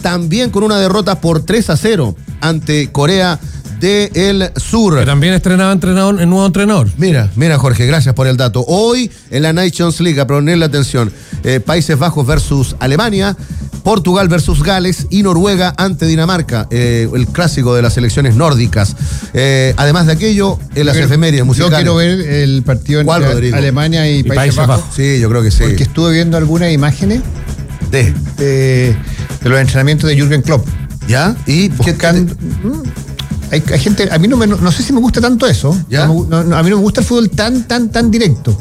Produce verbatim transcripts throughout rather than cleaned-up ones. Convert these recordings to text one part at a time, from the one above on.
también con una derrota por tres a cero ante Corea del Sur. Que también estrenaba entrenador, el nuevo entrenador. Mira, mira Jorge, gracias por el dato. Hoy en la Nations League, a ponerle atención, eh, Países Bajos versus Alemania, Portugal versus Gales y Noruega ante Dinamarca, eh, el clásico de las selecciones nórdicas. Eh, además de aquello, en las efemérides musicales. Yo quiero ver el partido entre Alemania y, y Países, Países Bajos. Bajos. Sí, yo creo que sí. Porque estuve viendo algunas imágenes de, de, de los entrenamientos de Jürgen Klopp. ¿Ya? Y buscando... Hay, hay gente, a mí no, me, no, no sé si me gusta tanto eso. ¿Ya? No, no, a mí no me gusta el fútbol tan, tan, tan directo.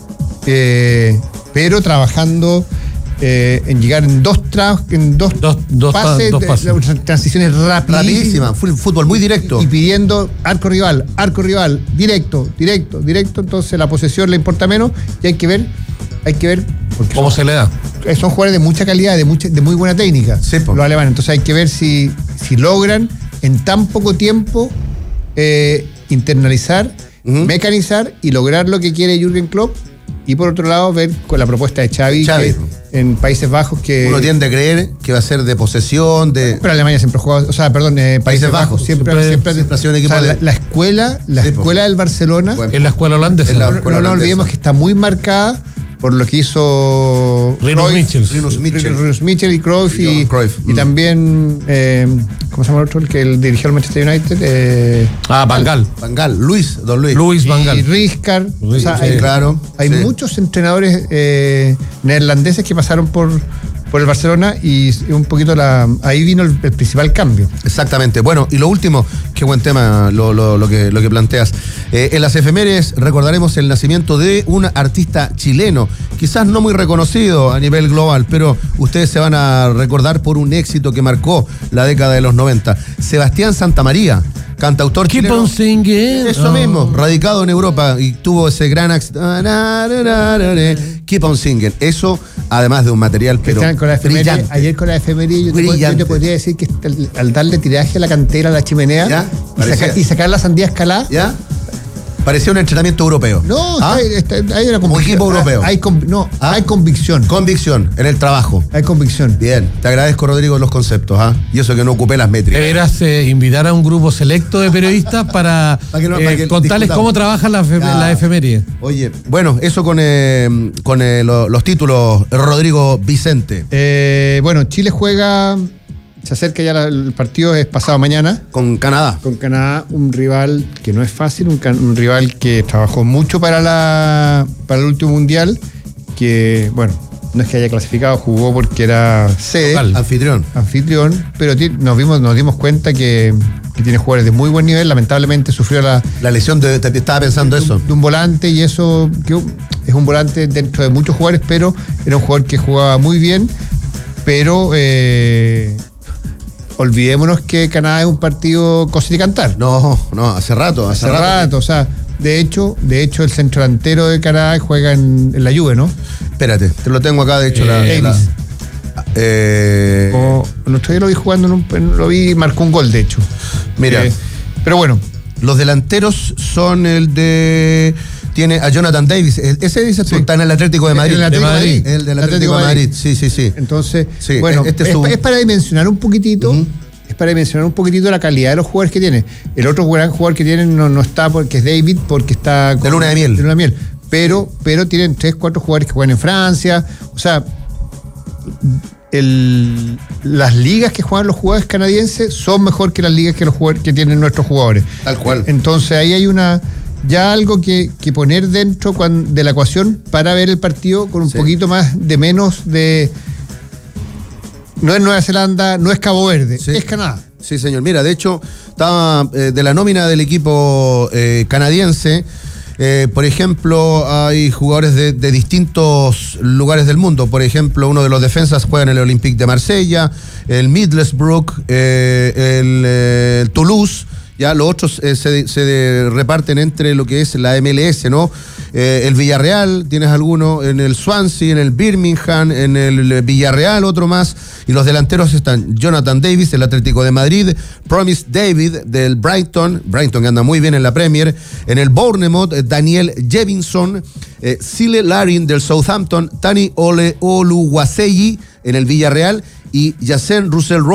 Eh, pero trabajando eh, en llegar en dos tra en dos, dos, dos pases, dos pases. De, de, transiciones rapidísimas. Rapidísimas, fútbol muy directo. Y, y pidiendo arco rival, arco rival, directo, directo, directo. Entonces la posesión le importa menos y hay que ver, hay que ver. ¿Cómo son, se le da? Son jugadores de mucha calidad, de, mucha, de muy buena técnica, sí, los alemanes. Entonces hay que ver si, si logran en tan poco tiempo eh, internalizar, uh-huh. mecanizar y lograr lo que quiere Jürgen Klopp. Y por otro lado, ver con la propuesta de Xavi, Xavi. Que en Países Bajos que... Uno tiende a creer que va a ser de posesión, de... Pero Alemania siempre juega, o sea, perdón, eh, Países, Países Bajos, Bajos siempre, siempre, siempre, siempre ha sido un equipo o sea, de... la, la escuela, la sí, escuela del Barcelona... Bueno, es la escuela holandesa. La escuela no nos olvidemos que está muy marcada por lo que hizo Rinus Michels. Rinus Michels. Rinus Michels y Cruyff y, Cruyff. y mm. también eh, ¿cómo se llama el otro? El que el dirigió el Manchester United eh, ah, Van Gaal. Van Gaal, Luis, don Luis. Luis Van Gaal. Y Rijkaard. O sea, sí, hay, claro. Hay sí. muchos entrenadores eh, neerlandeses que pasaron por por el Barcelona y un poquito la ahí vino el, el principal cambio. Exactamente. Bueno, y lo último, qué buen tema lo, lo, lo, que, lo que planteas. Eh, en las efemérides recordaremos el nacimiento de un artista chileno, quizás no muy reconocido a nivel global, pero ustedes se van a recordar por un éxito que marcó la década de los noventa. Sebastián Santamaría, cantautor Keep chileno. On singing. Eso oh. mismo, radicado en Europa y tuvo ese gran accidente. Keep On Singing. Eso, además de un material, pero con la brillante. Ayer con la efeméride, yo, yo te podría decir que al darle tiraje a la cantera, a la chimenea, ¿Ya? y, saca, y sacar la sandía escalada, ¿ya? Parecía un entrenamiento europeo. No, ¿Ah? está, está, hay una convicción. Un equipo europeo. Hay, hay, no, ¿Ah? hay convicción. Convicción en el trabajo. Hay convicción. Bien, te agradezco, Rodrigo, los conceptos. ¿ah? Y eso que no ocupé las métricas. Deberás eh, invitar a un grupo selecto de periodistas para, para que no, eh, para que contarles discutamos. Cómo trabajan las la efemérides. Oye, bueno, eso con, eh, con eh, lo, los títulos, Rodrigo Vicente. Eh, bueno, Chile juega... Se acerca ya la, el partido, es pasado mañana. Con Canadá. Con Canadá, un rival que no es fácil, un, un rival que trabajó mucho para, la, para el último mundial, que, bueno, no es que haya clasificado, jugó porque era sede. Local. Anfitrión. Anfitrión, pero nos, vimos, nos dimos cuenta que, que tiene jugadores de muy buen nivel, lamentablemente sufrió la... La lesión, de, te estaba pensando de, eso. De un volante, y eso que es un volante dentro de muchos jugadores, pero era un jugador que jugaba muy bien, pero... Eh, olvidémonos que Canadá es un partido coser y cantar. No, no, hace rato, hace, hace rato. rato. O sea, de hecho, de hecho el centro delantero de Canadá juega en, en la Juve, ¿no? Espérate, te lo tengo acá, de hecho. Eh, la, la, eh, o, el otro día lo vi jugando, en un, lo vi, marcó un gol, de hecho. Mira. Eh, pero bueno. Los delanteros son el de... Tiene a Jonathan Davis. Ese dice sí. Está en el Atlético de Madrid. El, Atlético de Madrid. Madrid. el del Atlético, Atlético de Madrid. Madrid. Sí, sí, sí. Entonces, sí, bueno, este es, es, un... es para dimensionar un poquitito. Uh-huh. Es para dimensionar un poquitito la calidad de los jugadores que tiene. El otro gran jugador que tienen no, no está porque es David, porque está... Con, de luna de miel. De luna de miel. Pero, pero tienen tres, cuatro jugadores que juegan en Francia. O sea, el, las ligas que juegan los jugadores canadienses son mejor que las ligas que, los jugadores, que tienen nuestros jugadores. Tal cual. Entonces ahí hay una... ya algo que, que poner dentro cuando, de la ecuación para ver el partido con un sí. poquito más de menos de... No es Nueva Zelanda, no es Cabo Verde, sí. es Canadá. Sí, señor. Mira, de hecho, estaba eh, de la nómina del equipo eh, canadiense, eh, por ejemplo, hay jugadores de, de distintos lugares del mundo. Por ejemplo, uno de los defensas juega en el Olympique de Marsella, el Middlesbrough, eh, el, eh, el Toulouse. Ya los otros eh, se, se reparten entre lo que es la M L S, ¿no? Eh, el Villarreal, tienes alguno en el Swansea, en el Birmingham, en el Villarreal, otro más. Y los delanteros están Jonathan Davis, del Atlético de Madrid, Promise David, del Brighton, Brighton que anda muy bien en la Premier, en el Bournemouth, Daniel Jevinson, eh, Sile Larin, del Southampton, Tani Ole Oluwaseyi, en el Villarreal, y Yacine Russell